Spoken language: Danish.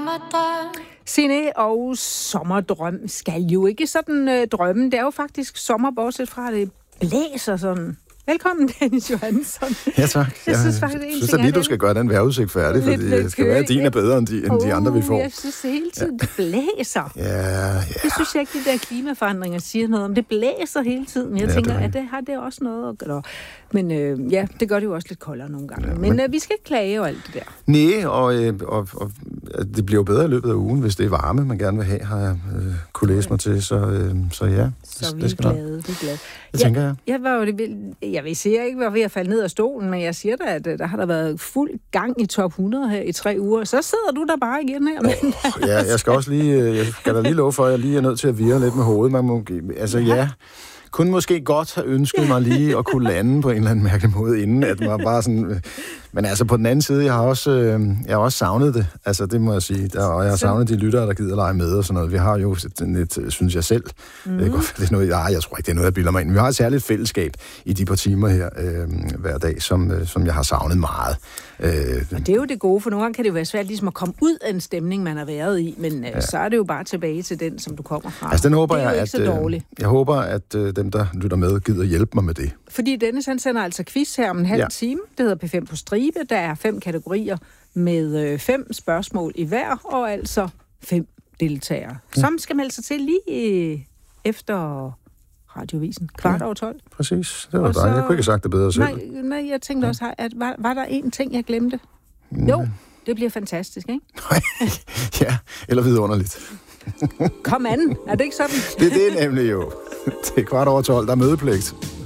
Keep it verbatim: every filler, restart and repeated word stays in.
matin. Signe og sommerdrøm skal jo ikke sådan øh, drømme. Det er jo faktisk sommer, bortset fra, at det blæser sådan. Velkommen, Dennis Johansson. Ja, tak. Jeg synes faktisk, jeg synes at lige, du skal gøre den vejrudsigt færdig, for det skal være, at din er bedre end de, end oh, de andre, vi får. Jeg synes det hele tiden, det blæser. Ja, ja. Det synes jeg ikke, de der klimaforandringer siger noget om. Det blæser hele tiden. Jeg ja, tænker, det at det har det også noget at gøre. Men øh, ja, det gør det jo også lidt koldere nogle gange. Ja, men men øh, vi skal ikke klage og alt det der. Nej, og, og, og det bliver jo bedre i løbet af ugen, hvis det er varme, man gerne vil have, har jeg øh, kunne læse mig til. Så, øh, så ja, så det, vi det er glade, vi er glade. Det tænker jeg. Jeg var jo det, jeg vil sige, jeg ikke var ved at falde ned af stolen, men jeg siger da, at der har der været fuld gang i top hundrede her i tre uger. Så sidder du der bare igen her. Men oh, ja, jeg skal også lige, jeg skal da lige love for, at jeg lige er nødt til at virre lidt med hovedet. Man må, altså ja, ja kunne måske godt have ønsket mig lige at kunne lande på en eller anden mærkelig måde, inden at man bare sådan... Men altså på den anden side, jeg har også, øh, jeg har også savnet det. Altså det må jeg sige. Der, og jeg har savnet de lyttere, der gider lege med og sådan noget. Vi har jo lidt, synes jeg selv. Mm. Det er godt, det er noget, nej, jeg tror ikke, det er noget, jeg bilder mig ind. Vi har et særligt fællesskab i de par timer her øh, hver dag, som, øh, som jeg har savnet meget. Øh, og det er jo det gode, for nogle gange kan det jo være svært ligesom at komme ud af en stemning, man har været i, men øh, ja. så er det jo bare tilbage til den, som du kommer fra. Altså den håber det er jeg, jo at, ikke så dårligt. Øh, jeg håber, at øh, dem, der lytter med, gider hjælpe mig med det. Fordi Dennis, han sender altså quiz her om en halv ja. time. Det hedder P fem på stribe. Der er fem kategorier med øh, fem spørgsmål i hver, og altså fem deltagere. Ja. Som skal melde sig til lige øh, efter radiovisen. Kvart ja, over tolv. Præcis. Det var dejligt. Jeg kunne ikke have sagt det bedre selv. Nej, nej jeg tænkte ja. også, at var, var der en ting, jeg glemte? Mm. Jo, det bliver fantastisk, ikke? Ja, eller vidunderligt. Kom an, er det ikke sådan? Det er det nemlig jo. Det er kvart over tolv, der er mødepligt.